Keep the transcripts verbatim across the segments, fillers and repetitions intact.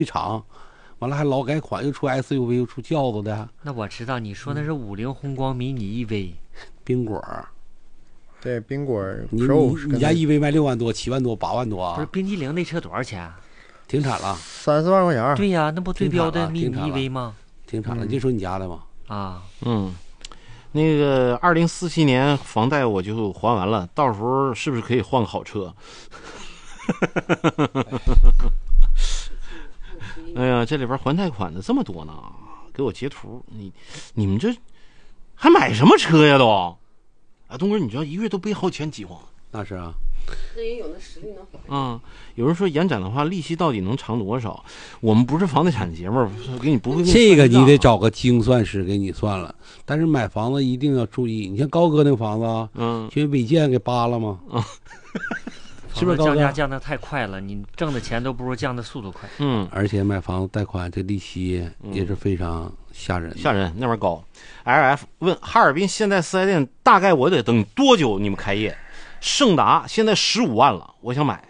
场，完了还老改款，又出 S U V 又出轿子的。 那我知道你说那是五菱宏光迷你 E V， 宾果。 对，宾果 Pro， 你, 你家 E V 卖六万多、七万多、八万多啊？ 不是，冰激凌那车多少钱？ 停产了， 三四万块钱。 对呀，那不对标的迷你 E V 吗？ 停产了，就说你家的吗？ 啊， 嗯，那个二零四七年房贷我就还完了，到时候是不是可以换个好车？哎呀，这里边还贷款的这么多呢，给我截图，你你们这还买什么车呀都？啊，东哥，你知道一个月都背好几千饥荒。 那是啊， 那也有那实力能还。 嗯，有人说延展的话，利息到底能长多少？我们不是房地产节目，给你不会。 这个你得找个精算师给你算了。但是买房子一定要注意，你像高哥那个房子，嗯，因为违建给扒了吗？啊，是不是高哥？ 降价降得太快了，你挣的钱都不如降的速度快。 嗯，而且买房子贷款这利息也是非常吓人、 嗯，吓人，那边高。L F 问哈尔滨现代四 S 店大概我得等多久你们开业？盛达现在十五万了，我想买。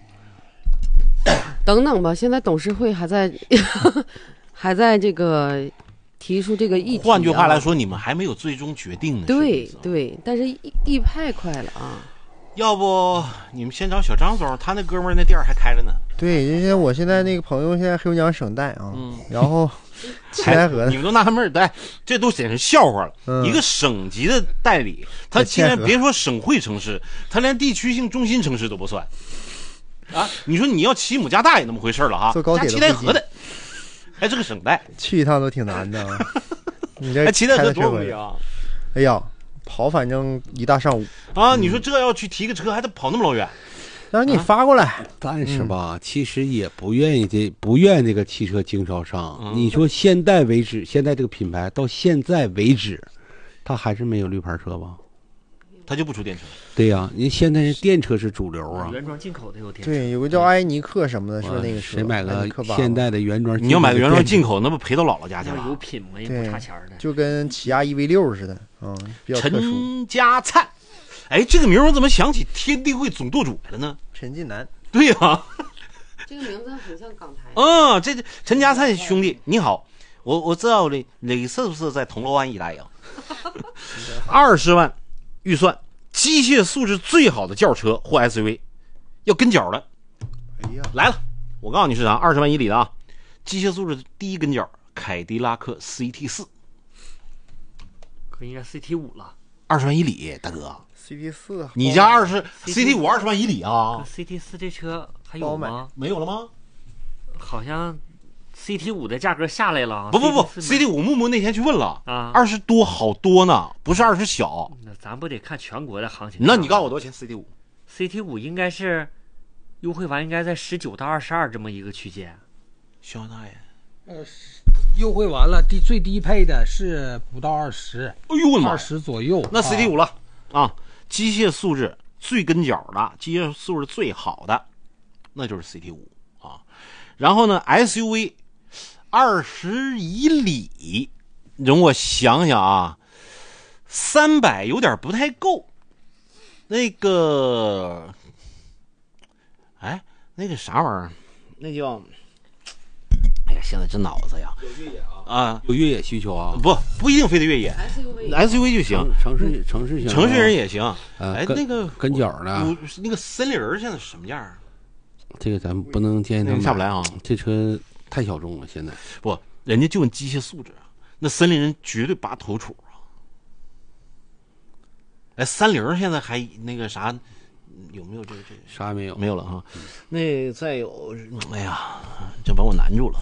等等吧，现在董事会还在还在这个提出这个议题、啊。 换句话来说，你们还没有最终决定呢。 对对，但是易易派快了啊。 要不你们先找小张总，他那哥们儿那店还开着呢。 对，因为我现在那个朋友现在黑龙江省代啊，嗯、然后七台河， 你们都纳闷儿，对，这都简直笑话了、嗯。一个省级的代理，他竟然别说省会城市，他连地区性中心城市都不算啊！你说你要骑母加大也那么回事了哈， 坐高铁七台河的，还是个省代， 去一趟都挺难的、啊。你这哎，七台河多容易啊！ 哎呀，跑反正一大上午啊！你说这要去提个车，还得跑那么老远。 让你发过来、啊， 但是吧、嗯，其实也不愿意这不愿这个汽车经销商、嗯。你说现在为止，现在这个品牌到现在为止，它还是没有绿牌车吧？ 它就不出电车。 对呀、啊，您现在是电车是主流啊。 原装进口的有电车。 对，有个叫埃尼克什么的，是那个车。 谁买个现代的原装？ 你要买个原装进口，那不赔到姥姥家去了？ 有品嘛，也不差钱的。 就跟起亚 E V 六似的，嗯，比较特殊。 陈家灿。哎，这个名我怎么想起天地会总舵主来了呢？ 陈近南， 对呀、啊， 这个名字很像港台。 嗯，这陈家灿兄弟你好，我我知道你你是不是在铜锣湾一带呀？二十万预算，机械素质最好的轿车或 S U V， 要跟脚的。哎呀，来了，我告诉你是啥？二十万以里的啊，机械素质第一跟脚，凯迪拉克 C T 四， 可应该 C T 五了。 二十万以里，大哥。 C T 四， 你家二十 C T 五二十万以里啊 ？C T 四这车还有吗？ 没有了吗？ 好像 C T 五的价格下来了。 不不不 ，C T 五木木那天去问了啊， 二十多好多呢，不是二十小。 那咱不得看全国的行情？ 那你告诉我多少钱 ？C T 五 ？C T 五应该是优惠完应该在十九到二十二这么一个区间。 肖大爷， 呃，优惠完了，低最低配的是不到二十， 哎呦我的妈， 二十左右。 那 C T 五了啊。啊机械素质最跟脚的，机械素质最好的，那就是 C T 五 啊。然后呢 ，S U V 二十以里，容我想想啊，三百有点不太够。那个，哎，那个啥玩意儿，那叫，哎呀，现在这脑子呀， 有越野啊， 啊， 有越野需求啊， 不不一定非得越野 ，S U V 就行， 城市城市型， 城市人也行。 呃、 哎，那个跟脚的， 那个森林人现在什么样？ 这个咱不能建议他们下不来啊， 这车太小众了。现在不，人家就问机械素质，那森林人绝对拔头筹啊。哎，三菱现在还那个啥，有没有这个这个？ 啥也没有， 没有了哈。那再有，哎呀，这把我难住了。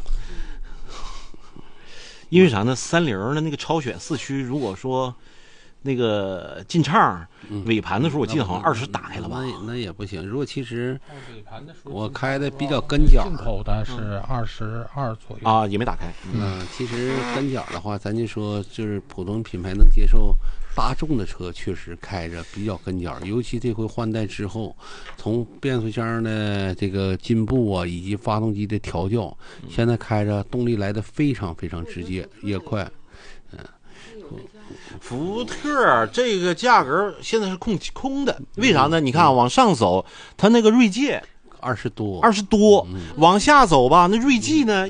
因为啥呢？三菱的那个超选四驱，如果说那个进畅尾盘的时候，我记得好像二十打开了吧？ 那那也不行。如果其实我开的比较跟脚， 进口的是二十二左右啊，也没打开。 嗯，其实跟脚的话，咱就说就是普通品牌能接受。大众的车确实开着比较跟脚，尤其这回换代之后，从变速箱的这个进步啊，以及发动机的调教，现在开着动力来的非常非常直接，也快。嗯， 福特这个价格现在是空空的，为啥呢？你看啊，往上走，它那个锐界二十多， 二十多，往下走吧，那锐际呢